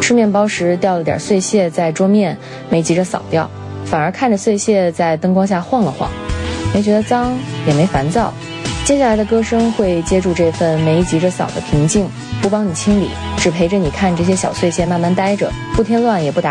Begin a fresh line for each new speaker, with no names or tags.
吃面包时掉了点碎屑在桌面，没急着扫掉，反而看着碎屑在灯光下晃了晃，没觉得脏，也没烦躁。接下来的歌声会接住这份没急着扫的平静，不帮你清理，只陪着你看这些小碎屑慢慢待着，不添乱也不打